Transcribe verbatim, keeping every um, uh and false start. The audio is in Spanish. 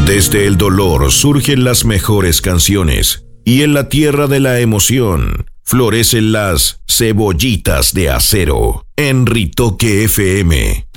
Desde el dolor surgen las mejores canciones y en la tierra de la emoción florecen las cebollitas de acero. En Ritoque F M.